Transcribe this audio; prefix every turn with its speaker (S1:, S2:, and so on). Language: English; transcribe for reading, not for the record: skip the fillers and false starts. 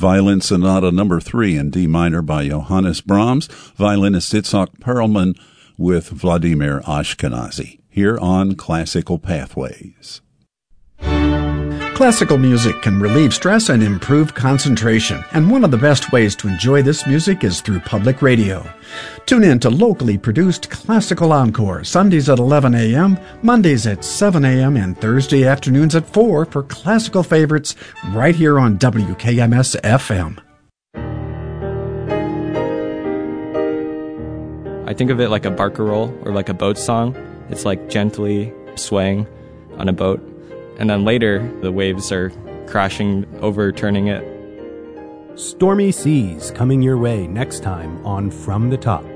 S1: Violin Sonata No. 3 in D minor by Johannes Brahms, violinist Itzhak Perlman with Vladimir Ashkenazy, here on Classical Pathways.
S2: Classical music can relieve stress and improve concentration, and one of the best ways to enjoy this music is through public radio. Tune in to locally produced Classical Encore, Sundays at 11 a.m., Mondays at 7 a.m., and Thursday afternoons at 4 for classical favorites right here on WKMS-FM.
S3: I think of it like a barcarolle or like a boat song. It's like gently swaying on a boat. And then later, the waves are crashing, overturning it.
S4: Stormy Seas coming your way next time on From the Top.